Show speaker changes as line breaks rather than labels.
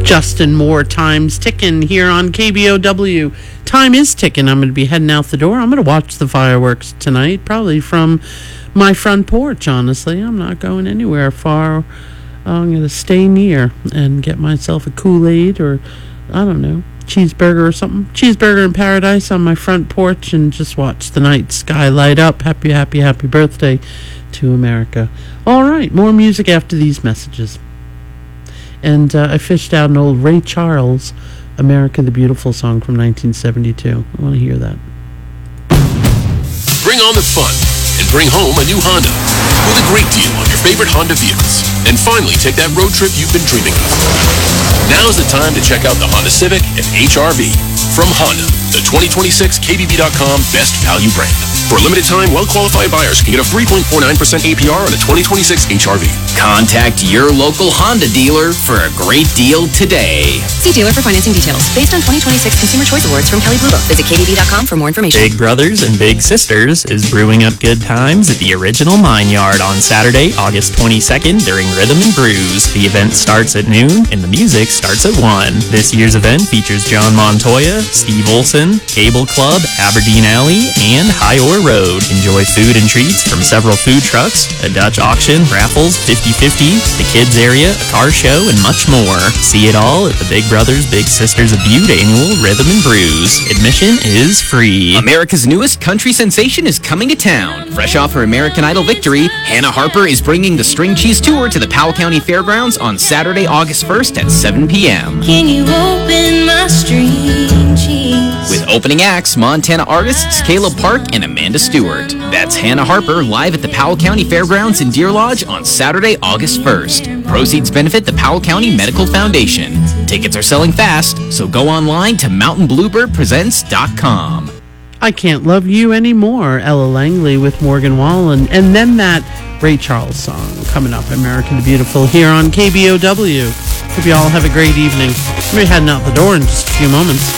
Justin Moore, Time's Ticking here on KBOW. Time is ticking. I'm going to be heading out the door. I'm going to watch the fireworks tonight, probably from my front porch, honestly. I'm not going anywhere far. I'm going to stay near and get myself a Kool-Aid or, I don't know, cheeseburger or something. Cheeseburger in paradise on my front porch and just watch the night sky light up. Happy, happy, happy birthday to America. All right, more music after these messages. And I fished out an old Ray Charles, America the Beautiful song from 1972. I want to hear that.
Bring on the fun and bring home a new Honda with a great deal on your favorite Honda vehicles. And finally, take that road trip you've been dreaming of. Now's the time to check out the Honda Civic and HR-V from Honda, the 2026 KBB.com Best Value brand. For a limited time, well-qualified buyers can get a 3.49% APR on the 2026 HR-V.
Contact your local Honda dealer for a great deal today.
See dealer for financing details. Based on 2026 Consumer Choice Awards from Kelley Blue Book. Visit KBB.com for more information.
Big Brothers and Big Sisters is brewing up good times at the Original Mine Yard on Saturday, August 22nd during Rhythm and Brews. The event starts at noon and the music starts at 1. This year's event features John Montoya, Steve Olson, Cable Club, Aberdeen Alley, and High Ore Road. Enjoy food and treats from several food trucks, a Dutch auction, raffles, 50-50, the kids area, a car show, and much more. See it all at the Big Brothers Big Sisters of Butte annual Rhythm and Brews. Admission is free.
America's newest country sensation is coming to town. Fresh off her American Idol victory, Hannah Harper is bringing the String Cheese Tour to the Powell County Fairgrounds on Saturday, August 1st at 7 p.m.
Can you open my string cheese?
With opening acts, Montana artists Caleb Park and Amanda Stewart. That's Hannah Harper live at the Powell County Fairgrounds in Deer Lodge on Saturday, August 1st. Proceeds benefit the Powell County Medical Foundation. Tickets are selling fast, so go online to mountainbluebirdpresents.com.
I Can't Love You Anymore, Ella Langley with Morgan Wallen, and then that Ray Charles song coming up, America the Beautiful, here on KBOW. Hope you all have a great evening. We're heading out the door in just a few moments.